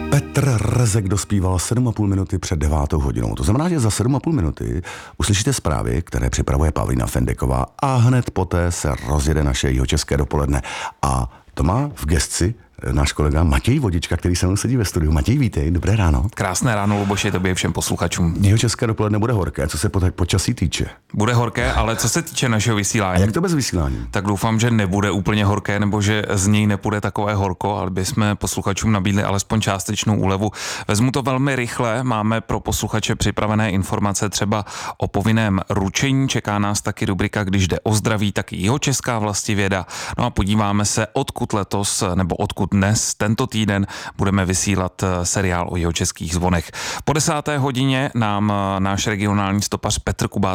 Petr Rezek dospíval 7,5 minuty před 9. hodinou. To znamená, že za 7,5 minuty uslyšíte zprávy, které připravuje Pavlína Fendeková a hned poté se rozjede naše jihočeské dopoledne. A to má v gesci náš kolega Matěj Vodička, který se mnou sedí ve studiu. Matěj, vítej, dobré ráno. Krásné ráno, Luboši, tobě všem posluchačům. Jihočeské dopoledne bude horké, co se počasí týče. Bude horké, ale co se týče našeho vysílání. A jak to bez vysílání? Tak doufám, že nebude úplně horké, nebo že z něj nepůjde takové horko, aby jsme posluchačům nabídli alespoň částečnou úlevu. Vezmu to velmi rychle, máme pro posluchače připravené informace třeba o povinném ručení, čeká nás taky rubrika Když jde o zdraví, tak i jihočeská vlastivěda. No a podíváme se, odkud letos, nebo odkud dnes, tento týden budeme vysílat seriál o jihočeských zvonech. Po 10. hodině nám náš regionální stopař Petr Kubát